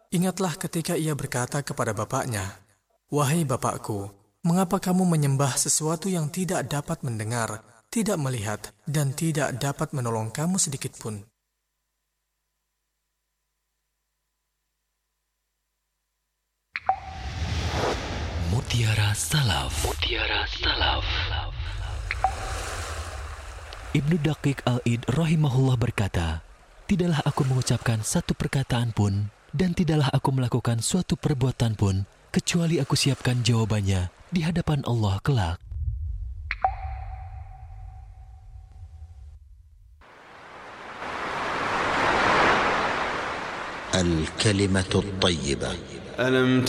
Ingatlah ketika ia berkata kepada bapaknya, "Wahai bapakku, mengapa kamu menyembah sesuatu yang tidak dapat mendengar, tidak melihat, dan tidak dapat menolong kamu sedikitpun?" Mutiara Salaf. Mutiara Salaf. Ibnu Daqiq Al-Id rahimahullah berkata, "Tidaklah aku mengucapkan satu perkataan pun dan tidaklah aku melakukan suatu perbuatan pun kecuali aku siapkan jawabannya di hadapan Allah kelak." الكلمة الطيبة. ألم